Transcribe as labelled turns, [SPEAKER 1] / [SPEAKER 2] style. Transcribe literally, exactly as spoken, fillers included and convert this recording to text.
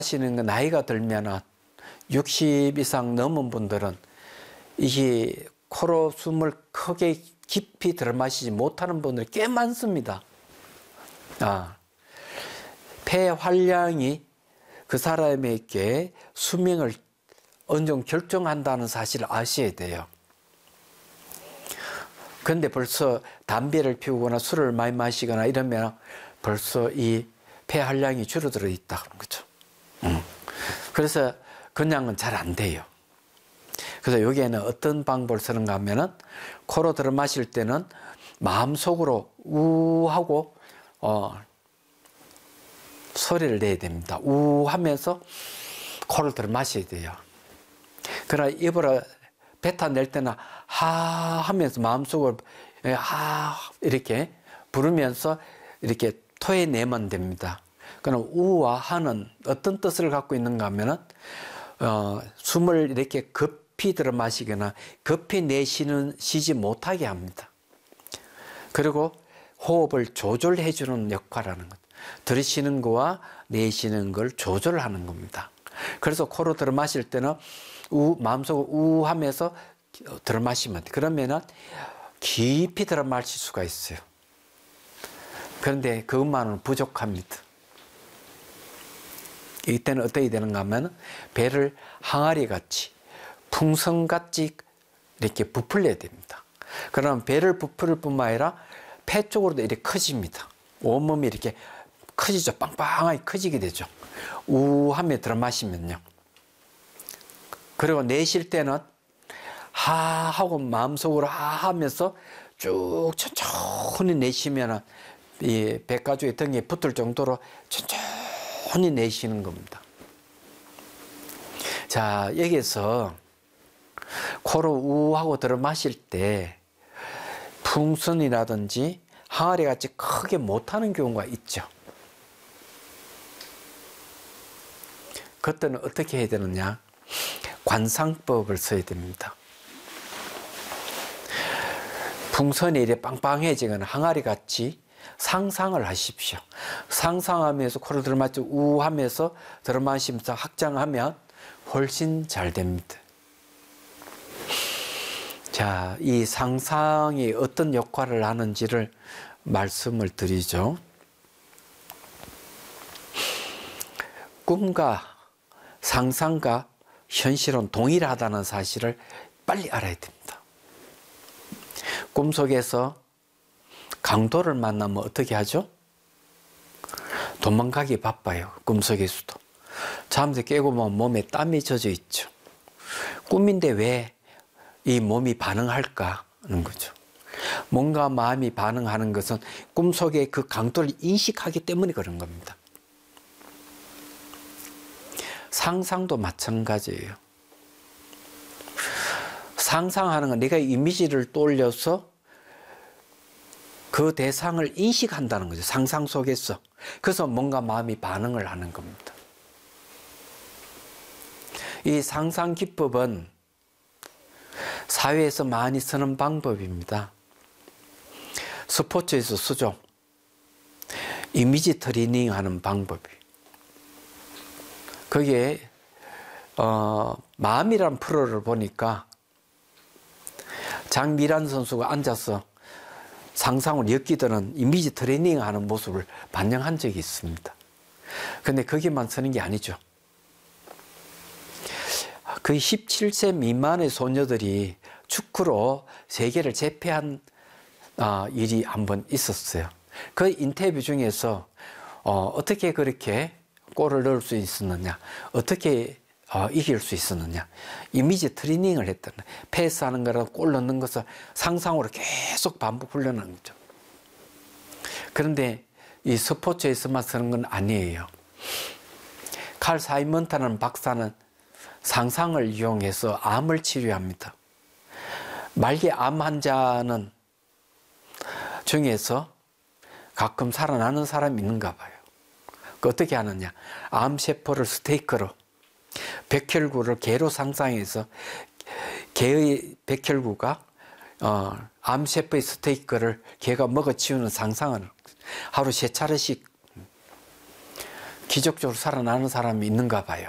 [SPEAKER 1] 하시는 거 나이가 들면은 육십 이상 넘은 분들은 이게 코로 숨을 크게 깊이 들어 마시지 못하는 분들이 꽤 많습니다. 아, 폐 활량이 그 사람에게 수명을 어느 정도 결정한다는 사실을 아셔야 돼요. 그런데 벌써 담배를 피우거나 술을 많이 마시거나 이러면 벌써 이 폐 활량이 줄어들어 있다는 거죠. 음. 그래서 그냥은 잘 안 돼요. 그래서 여기에는 어떤 방법을 쓰는가 하면은 코로 들어 마실 때는 마음속으로 우 하고 어, 소리를 내야 됩니다. 우 하면서 코를 들어 마셔야 돼요. 그러나 입으로 뱉어낼 때는 하 하면서 마음속으로 하 이렇게 부르면서 이렇게 토해내면 됩니다. 그럼 우와 하는 어떤 뜻을 갖고 있는가 하면은 어, 숨을 이렇게 급히 들어 마시거나 급히 내쉬는 쉬지 못하게 합니다. 그리고 호흡을 조절해 주는 역할을 하는 것. 들이쉬는 거와 내쉬는 걸 조절하는 겁니다. 그래서 코로 들어 마실 때는 우 마음속으로 우 하면서 들어 마시면 돼. 그러면은 깊이 들어 마실 수가 있어요. 그런데 그것만은 부족합니다. 이때는 어떻게 되는가 하면 배를 항아리 같이 풍선 같이 이렇게 부풀려야 됩니다. 그러면 배를 부풀릴 뿐만 아니라 폐 쪽으로도 이렇게 커집니다. 온몸이 이렇게 커지죠. 빵빵하게 커지게 되죠. 우 하며 들어 마시면요. 그리고 내쉴 때는 하 하고 마음속으로 하 하면서 쭉 천천히 내쉬면은 이 백가죽이 등에 붙을 정도로 천천히 내쉬는 겁니다. 자, 여기서 코로 우 하고 들어 마실 때 풍선이라든지 항아리 같이 크게 못하는 경우가 있죠. 그때는 어떻게 해야 되느냐? 관상법을 써야 됩니다. 풍선이 이렇게 빵빵해지거나 항아리 같이 상상을 하십시오. 상상하면서 코를 들어 마시고 우 하면서 들어 마시면서 확장하면 훨씬 잘 됩니다. 자, 이 상상이 어떤 역할을 하는지를 말씀을 드리죠. 꿈과 상상과 현실은 동일하다는 사실을 빨리 알아야 됩니다. 꿈속에서 강도를 만나면 어떻게 하죠? 도망가기 바빠요. 꿈속에서도. 잠에서 깨고 보면 몸에 땀이 젖어 있죠. 꿈인데 왜 이 몸이 반응할까 하는 거죠. 뭔가 마음이 반응하는 것은 꿈속에 그 강도를 인식하기 때문에 그런 겁니다. 상상도 마찬가지예요. 상상하는 건 내가 이미지를 떠올려서 그 대상을 인식한다는 거죠. 상상 속에서. 그래서 뭔가 마음이 반응을 하는 겁니다. 이 상상 기법은 사회에서 많이 쓰는 방법입니다. 스포츠에서 쓰죠. 이미지 트레이닝 하는 방법이. 거기에 어, 마음이라는 프로를 보니까 장미란 선수가 앉아서 상상을 엮이드는 이미지 트레이닝 하는 모습을 반영한 적이 있습니다. 근데 거기만 쓰는 게 아니죠. 거의 십칠 세 미만의 소녀들이 축구로 세계를 제패한 어, 일이 한번 있었어요. 그 인터뷰 중에서 어, 어떻게 그렇게 골을 넣을 수 있었느냐, 어떻게 어, 이길 수 있었느냐, 이미지 트레이닝을 했다는, 패스하는 거랑 골 넣는 것을 상상으로 계속 반복 훈련하는 거죠. 그런데 이 스포츠에서만 쓰는 건 아니에요. 칼 사이먼트라는 박사는 상상을 이용해서 암을 치료합니다. 말기 암 환자는 중에서 가끔 살아나는 사람이 있는가 봐요. 그 어떻게 하느냐? 암세포를 스테이크로, 백혈구를 개로 상상해서 개의 백혈구가 어, 암세포의 스테이크를 개가 먹어치우는 상상을 하루 세 차례씩 기적적으로 살아나는 사람이 있는가 봐요.